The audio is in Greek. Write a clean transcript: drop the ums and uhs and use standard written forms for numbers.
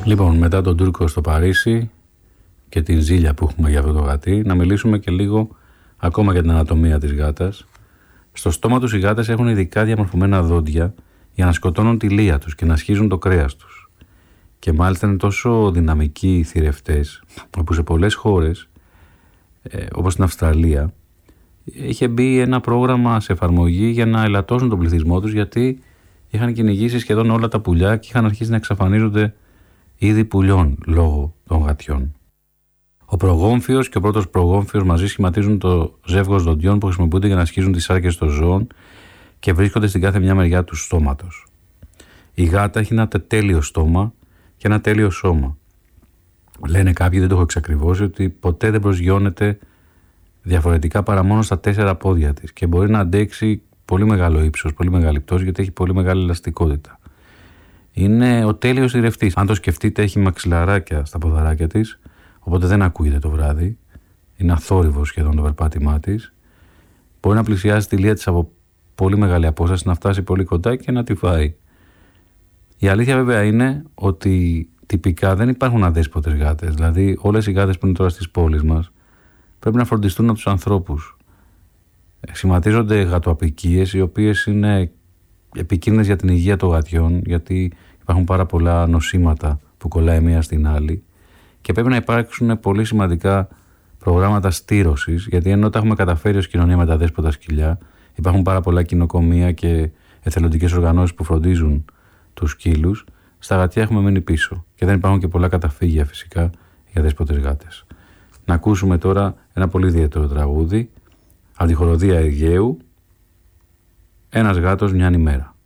Λοιπόν, μετά τον Τούρκο στο Παρίσι και την ζήλια που έχουμε για αυτό το γατί, να μιλήσουμε και λίγο ακόμα για την ανατομία της γάτας. Στο στόμα τους οι γάτες έχουν ειδικά διαμορφωμένα δόντια για να σκοτώνουν τη λία τους και να σχίζουν το κρέας τους. Και μάλιστα είναι τόσο δυναμικοί οι θηρευτές, όπου σε πολλές χώρες, όπως στην Αυστραλία, είχε μπει ένα πρόγραμμα σε εφαρμογή για να ελαττώσουν τον πληθυσμό τους, γιατί είχαν κυνηγήσει σχεδόν όλα τα πουλιά και είχαν αρχίσει να εξαφανίζονται είδη πουλιών λόγω των γατιών. Ο προγόμφιος και ο πρώτος προγόμφιος μαζί σχηματίζουν το ζεύγος δοντιών που χρησιμοποιούνται για να σχίζουν τις σάρκες των ζώων και βρίσκονται στην κάθε μια μεριά του στόματος. Η γάτα έχει ένα τέλειο στόμα και ένα τέλειο σώμα. Λένε κάποιοι, δεν το έχω εξακριβώσει, ότι ποτέ δεν προσγειώνεται διαφορετικά παρά μόνο στα 4 πόδια της και μπορεί να αντέξει πολύ μεγάλο ύψος, πολύ μεγάλη πτώση, γιατί έχει πολύ μεγάλη ελαστικότητα. Είναι ο τέλειος θηρευτής. Αν το σκεφτείτε, έχει μαξιλαράκια στα ποδαράκια της, οπότε δεν ακούγεται το βράδυ. Είναι αθόρυβο σχεδόν το περπάτημά της. Μπορεί να πλησιάσει τη λία της από πολύ μεγάλη απόσταση, να φτάσει πολύ κοντά και να τη φάει. Η αλήθεια βέβαια είναι ότι τυπικά δεν υπάρχουν αδέσποτες γάτες. Δηλαδή, όλες οι γάτες που είναι τώρα στις πόλεις μας πρέπει να φροντιστούν από τους ανθρώπους. Σχηματίζονται γατοαπικίες, οι οποίες είναι επικίνδυνες για την υγεία των γατιών, γιατί υπάρχουν πάρα πολλά νοσήματα που κολλάει μία στην άλλη και πρέπει να υπάρξουν πολύ σημαντικά προγράμματα στήρωσης, γιατί ενώ τα έχουμε καταφέρει ως κοινωνία με τα δέσποτα σκυλιά, υπάρχουν πάρα πολλά κοινοκομεία και εθελοντικές οργανώσεις που φροντίζουν τους σκύλους. Στα γατιά έχουμε μείνει πίσω και δεν υπάρχουν και πολλά καταφύγια φυσικά για δέσποτες γάτες. Να ακούσουμε τώρα ένα πολύ ιδιαίτερο τραγούδι από τη χοροδία Αιγαίου, «Ένας γάτος μια ημέρα».